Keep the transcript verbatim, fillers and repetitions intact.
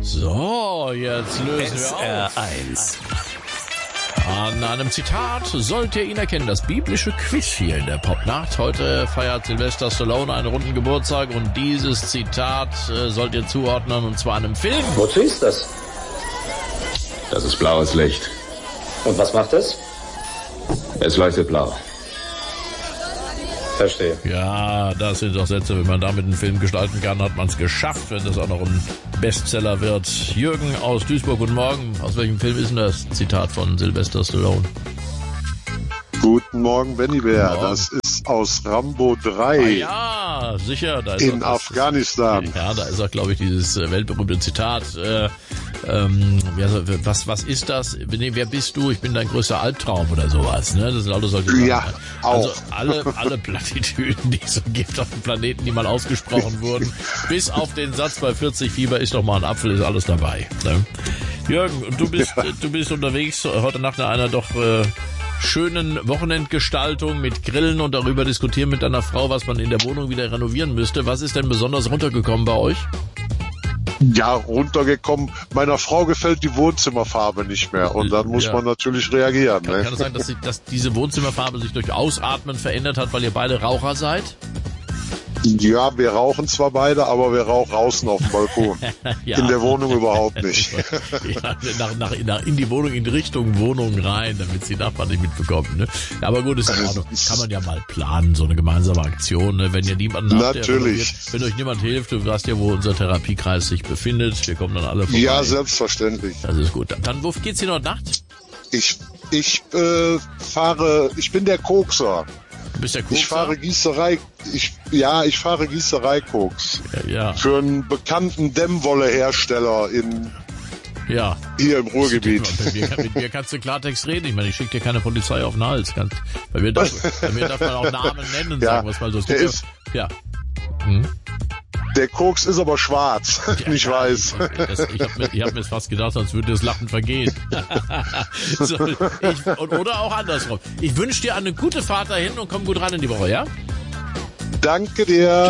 So, jetzt lösen S wir R auf. eins. An einem Zitat sollt ihr ihn erkennen, das biblische Quiz hier in der Popnacht. Heute feiert Sylvester Stallone einen runden Geburtstag und dieses Zitat äh, sollt ihr zuordnen, und zwar einem Film. Wozu ist das? Das ist blaues Licht. Und was macht es? Es leuchtet blau. Verstehe. Ja, das sind doch Sätze, wenn man damit einen Film gestalten kann, hat man es geschafft, wenn das auch noch ein Bestseller wird. Jürgen aus Duisburg, guten Morgen. Aus welchem Film ist denn das Zitat von Sylvester Stallone? Guten Morgen, Benny Bär. Morgen. Das ist aus Rambo drei Ah ja, sicher. Da ist in auch das, Afghanistan. Ja, da ist auch, glaube ich, dieses äh, weltberühmte Zitat. Äh, ähm, was, was ist das? Nee, wer bist du? Ich bin dein größter Albtraum oder sowas. Ne? Das sind alles solche Sachen. Ja, auch. Also alle, alle Plattitüden, die es so gibt auf dem Planeten, die mal ausgesprochen wurden, bis auf den Satz bei vierzig Fieber ist doch mal ein Apfel, ist alles dabei. Ne? Jürgen, und du bist, Ja. du bist unterwegs heute Nacht nach einer doch äh, schönen Wochenendgestaltung mit Grillen und darüber diskutieren mit deiner Frau, was man in der Wohnung wieder renovieren müsste. Was ist denn besonders runtergekommen bei euch? Ja, runtergekommen. Meiner Frau gefällt die Wohnzimmerfarbe nicht mehr. Und dann muss Ja. man natürlich reagieren. Kann, Ne? kann es sein, dass, sich, dass diese Wohnzimmerfarbe sich durch Ausatmen verändert hat, weil ihr beide Raucher seid? Ja, wir rauchen zwar beide, aber wir rauchen draußen auf dem Balkon. Ja. In der Wohnung überhaupt nicht. Ja, nach, nach, nach, in die Wohnung, in Richtung Wohnung rein, damit die Nachbarn nicht mitbekommen. Ne? Ja, aber gut, ist in Ordnung. Kann man ja mal planen, so eine gemeinsame Aktion. Ne? Wenn ihr niemanden habt, der Natürlich. renoviert, wenn euch niemand hilft, du weißt ja, wo unser Therapiekreis sich befindet. Wir kommen dann alle vorbei. Ja, selbstverständlich. Das ist gut. Dann, wo geht's hier noch Nacht? Ich, ich äh, fahre, ich bin der Kokser. Du bist der Kokser? Ich fahre Gießerei, ich, ja, ich fahre Gießerei-Koks. Ja, ja. Für einen bekannten Dämmwollehersteller in, ja. hier im Ruhrgebiet. Mit mir, mit mir kannst du Klartext reden. Ich meine, ich schicke dir keine Polizei auf den Hals. Kann, bei, mir darf, bei mir darf man auch Namen nennen, Ja, sagen wir es mal so. Es der gibt ist- ja. Hm? Der Koks ist aber schwarz, Ja, nicht ja, weiß. Ich, das, ich habe mir, ich hab mir jetzt fast gedacht, sonst würde das Lachen vergehen. So, ich, und, oder auch andersrum. Ich wünsche dir eine gute Fahrt dahin und komm gut rein in die Woche, ja? Danke dir.